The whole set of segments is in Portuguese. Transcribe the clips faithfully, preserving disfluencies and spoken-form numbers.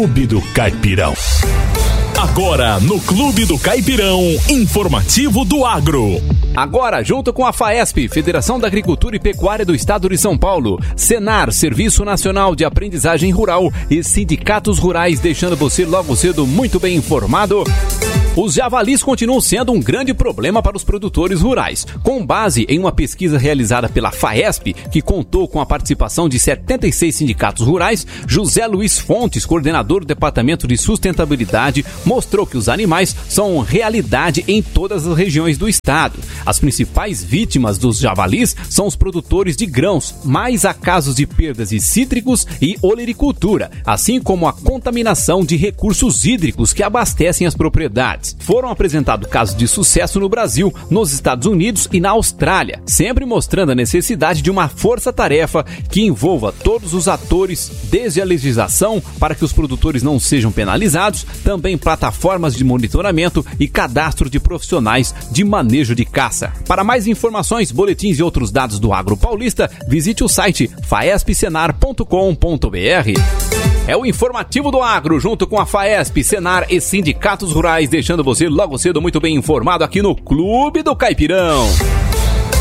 Clube do Caipirão. Agora, no Clube do Caipirão, informativo do agro. Agora, junto com a FAESP, Federação da Agricultura e Pecuária do Estado de São Paulo, Senar, Serviço Nacional de Aprendizagem Rural e sindicatos rurais, deixando você logo cedo muito bem informado. Os javalis continuam sendo um grande problema para os produtores rurais. Com base em uma pesquisa realizada pela FAESP, que contou com a participação de setenta e seis sindicatos rurais, José Luiz Fontes, coordenador do Departamento de Sustentabilidade, mostrou que os animais são realidade em todas as regiões do estado. As principais vítimas dos javalis são os produtores de grãos, mas há casos de perdas de cítricos e olericultura, assim como a contaminação de recursos hídricos que abastecem as propriedades. Foram apresentados casos de sucesso no Brasil, nos Estados Unidos e na Austrália, sempre mostrando a necessidade de uma força-tarefa que envolva todos os atores, desde a legislação para que os produtores não sejam penalizados, também plataformas de monitoramento e cadastro de profissionais de manejo de caça. Para mais informações, boletins e outros dados do Agro Paulista, visite o site faesp senar ponto com ponto b r. É o informativo do agro, junto com a FAESP, Senar e sindicatos rurais, deixando você logo cedo muito bem informado aqui no Clube do Caipirão.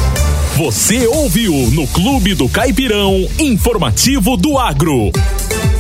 Você ouviu no Clube do Caipirão, informativo do agro.